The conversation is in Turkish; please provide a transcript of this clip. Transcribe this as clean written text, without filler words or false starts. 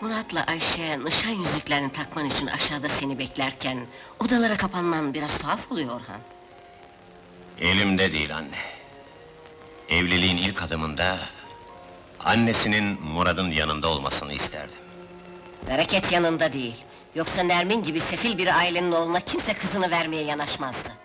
Murat'la Ayşe nişan yüzüklerini takman için aşağıda seni beklerken odalara kapanman biraz tuhaf oluyor Orhan. Elimde değil anne. Evliliğin ilk adımında... ...annesinin Murat'ın yanında olmasını isterdim. Bereket yanında değil. Yoksa Nermin gibi sefil bir ailenin oğluna kimse kızını vermeye yanaşmazdı.